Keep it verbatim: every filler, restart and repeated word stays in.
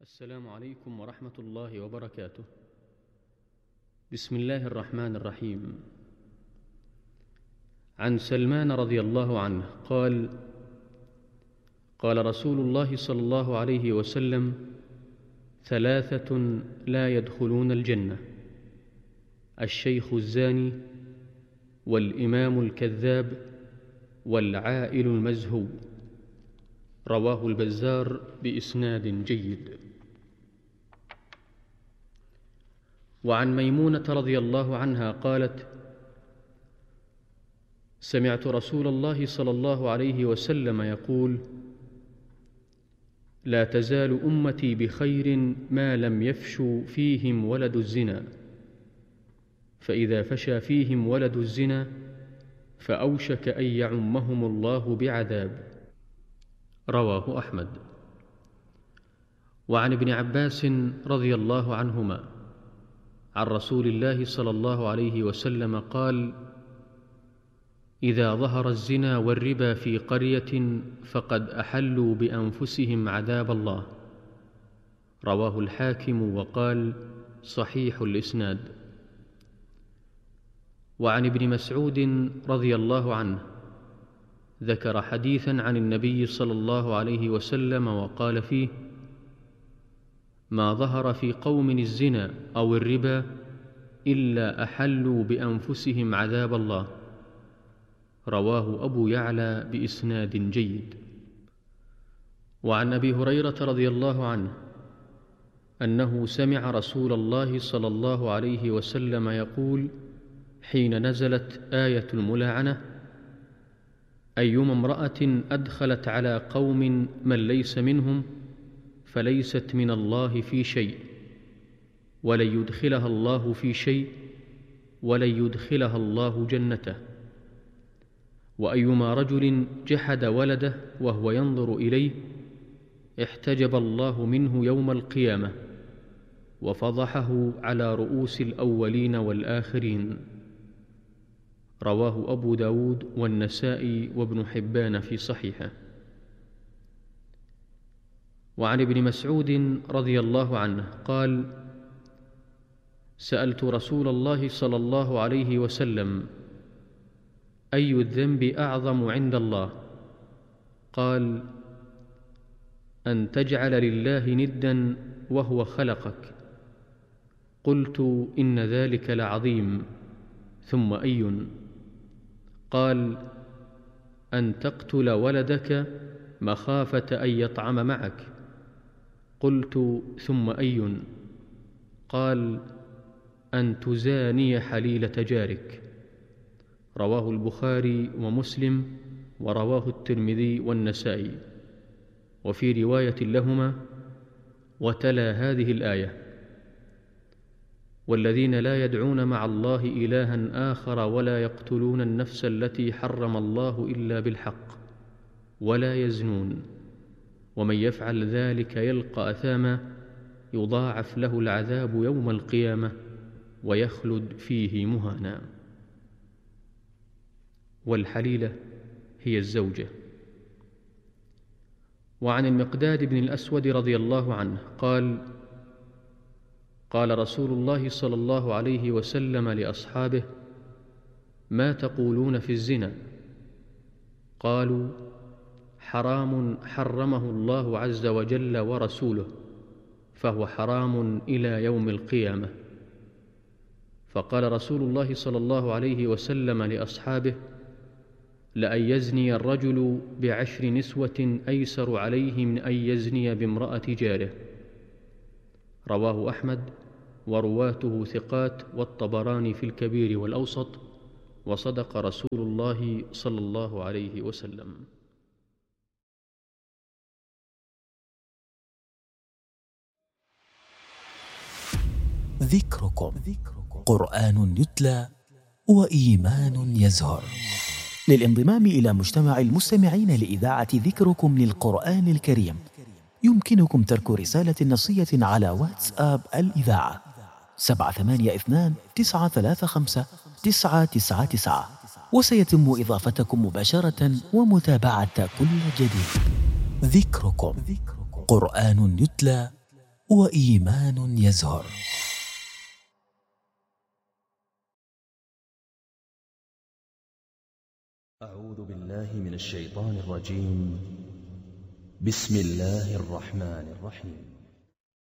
السلام عليكم ورحمة الله وبركاته. بسم الله الرحمن الرحيم. عن سلمان رضي الله عنه قال: قال رسول الله صلى الله عليه وسلم: ثلاثة لا يدخلون الجنة: الشيخ الزاني، والإمام الكذاب، والعائل المزهو. رواه البزار بإسناد جيد. وعن ميمونة رضي الله عنها قالت: سمعت رسول الله صلى الله عليه وسلم يقول: لا تزال أمتي بخير ما لم يفشوا فيهم ولد الزنا، فإذا فشى فيهم ولد الزنا فأوشك أن يعمهم الله بعذاب. رواه أحمد. وعن ابن عباس رضي الله عنهما عن رسول الله صلى الله عليه وسلم قال: إذا ظهر الزنا والربا في قرية فقد أحلوا بأنفسهم عذاب الله. رواه الحاكم وقال: صحيح الإسناد. وعن ابن مسعود رضي الله عنه ذكر حديثا عن النبي صلى الله عليه وسلم وقال فيه: ما ظهر في قوم الزنا أو الربا إلا أحلوا بأنفسهم عذاب الله. رواه أبو يعلى بإسناد جيد. وعن أبي هريرة رضي الله عنه أنه سمع رسول الله صلى الله عليه وسلم يقول حين نزلت آية الملاعنة: أيما امرأة أدخلت على قوم من ليس منهم فليست من الله في شيء، ولن يدخلها الله في شيء، ولن يدخلها الله جنته. وأيما رجل جحد ولده وهو ينظر إليه احتجب الله منه يوم القيامة وفضحه على رؤوس الأولين والآخرين. رواه أبو داود والنسائي وابن حبان في صحيحه. وعن ابن مسعود رضي الله عنه قال: سألت رسول الله صلى الله عليه وسلم: أي الذنب أعظم عند الله؟ قال: أن تجعل لله ندا وهو خلقك. قلت: إن ذلك لعظيم. ثم أي؟ قال: أن تقتل ولدك مخافة أن يطعم معك. قلت: ثم أي؟ قال: أن تزاني حليلة جارك. رواه البخاري ومسلم، ورواه الترمذي والنسائي. وفي رواية لهما: وتلا هذه الآية: والذين لا يدعون مع الله إلها آخر ولا يقتلون النفس التي حرم الله إلا بالحق ولا يزنون، ومن يفعل ذلك يلقى أثاما يضاعف له العذاب يوم القيامة ويخلد فيه مهانا. والحليلة هي الزوجة. وعن المقداد بن الأسود رضي الله عنه قال: قال رسول الله صلى الله عليه وسلم لأصحابه: ما تقولون في الزنا؟ قالوا: حرام حرمه الله عز وجل ورسوله، فهو حرام إلى يوم القيامة. فقال رسول الله صلى الله عليه وسلم لأصحابه: لأن يزني الرجل بعشر نسوة أيسر عليه من أن يزني بامرأة جاره. رواه أحمد، ورواته ثقات، والطبراني في الكبير والأوسط، وصدق رسول الله صلى الله عليه وسلم. ذكركم قرآن يتلى وإيمان يزهر. للانضمام إلى مجتمع المستمعين لإذاعة ذكركم للقرآن الكريم يمكنكم ترك رسالة نصية على واتساب الإذاعة سبعة ثمانية اثنان تسعة ثلاثة خمسة تسعة تسعة تسعة، وسيتم إضافتكم مباشرة ومتابعة كل جديد. ذكركم قرآن يتلى وإيمان يزهر. أعوذ بالله من الشيطان الرجيم. بسم الله الرحمن الرحيم.